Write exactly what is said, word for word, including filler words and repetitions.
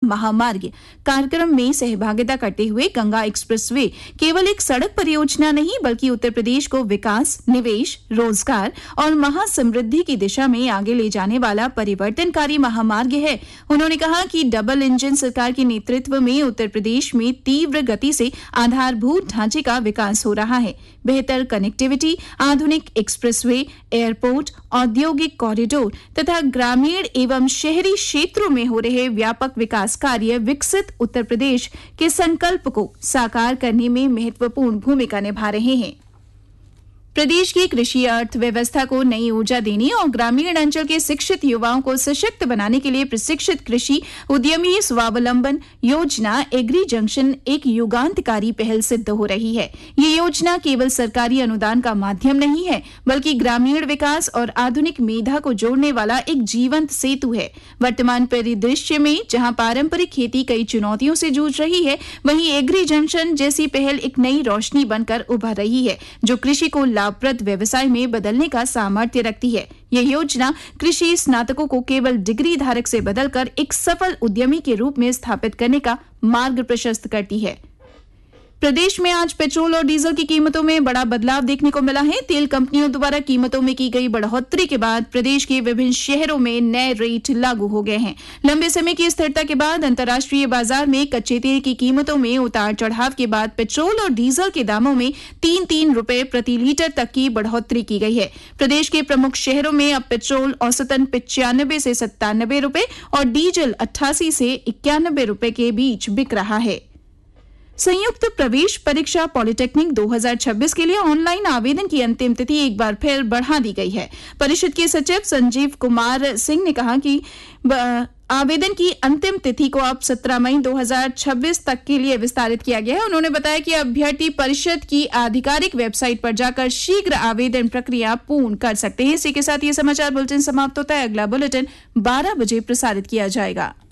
महामार्ग कार्यक्रम में सहभागिता करते हुए गंगा एक्सप्रेसवे केवल एक सड़क परियोजना नहीं बल्कि उत्तर प्रदेश को विकास, निवेश, रोजगार और महासमृद्धि की दिशा में आगे ले जाने वाला परिवर्तनकारी महामार्ग है। उन्होंने कहा कि डबल इंजन सरकार के नेतृत्व में उत्तर प्रदेश में तीव्र गति से आधारभूत ढांचे का विकास हो रहा है। बेहतर कनेक्टिविटी, आधुनिक एक्सप्रेसवे, एयरपोर्ट, औद्योगिक कॉरिडोर तथा ग्रामीण एवं शहरी क्षेत्रों में हो रहे व्यापक विकास कार्य विकसित उत्तर प्रदेश के संकल्प को साकार करने में महत्वपूर्ण भूमिका निभा रहे हैं। प्रदेश की कृषि अर्थव्यवस्था को नई ऊर्जा देने और ग्रामीण अंचल के शिक्षित युवाओं को सशक्त बनाने के लिए प्रशिक्षित कृषि उद्यमी स्वावलंबन योजना एग्री जंक्शन एक युगांतकारी पहल सिद्ध हो रही है। ये योजना केवल सरकारी अनुदान का माध्यम नहीं है बल्कि ग्रामीण विकास और आधुनिक मेधा को जोड़ने वाला एक जीवंत सेतु है। वर्तमान परिदृश्य में जहां पारंपरिक खेती कई चुनौतियों से जूझ रही है, वहीं एग्री जंक्शन जैसी पहल एक नई रोशनी बनकर उभर रही है जो कृषि को लाभप्रद व्यवसाय में बदलने का सामर्थ्य रखती है। यह योजना कृषि स्नातकों को केवल डिग्री धारक से बदलकर एक सफल उद्यमी के रूप में स्थापित करने का मार्ग प्रशस्त करती है। प्रदेश में आज पेट्रोल और डीजल की कीमतों में बड़ा बदलाव देखने को मिला है। तेल कंपनियों द्वारा कीमतों में की गई बढ़ोतरी के बाद प्रदेश के विभिन्न शहरों में नए रेट लागू हो गए हैं। लंबे समय की स्थिरता के बाद अंतर्राष्ट्रीय बाजार में कच्चे तेल की कीमतों में उतार चढ़ाव के बाद पेट्रोल और डीजल के दामों में तीन तीन रुपए प्रति लीटर तक की बढ़ोतरी की गई है। प्रदेश के प्रमुख शहरों में अब पेट्रोल औसतन पिचानबे से सत्तानबे रुपए और डीजल अट्ठासी से इक्यानबे रुपए के बीच बिक रहा है। संयुक्त प्रवेश परीक्षा पॉलिटेक्निक दो हज़ार छब्बीस के लिए ऑनलाइन आवेदन की अंतिम तिथि एक बार फिर बढ़ा दी गई है। परिषद के सचिव संजीव कुमार सिंह ने कहा कि आवेदन की अंतिम तिथि को अब सत्रह मई दो हज़ार छब्बीस तक के लिए विस्तारित किया गया है। उन्होंने बताया कि अभ्यर्थी परिषद की आधिकारिक वेबसाइट पर जाकर शीघ्र आवेदन प्रक्रिया पूर्ण कर सकते हैं। इसी के साथ ये समाचार बुलेटिन समाप्त होता है। अगला बुलेटिन बारह बजे प्रसारित किया जाएगा।